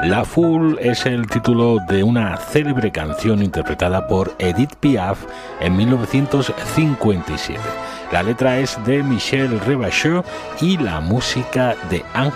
La Foule es el título de una célebre canción interpretada por Edith Piaf en 1957. La letra es de Michel Rebacheux y la música de Hank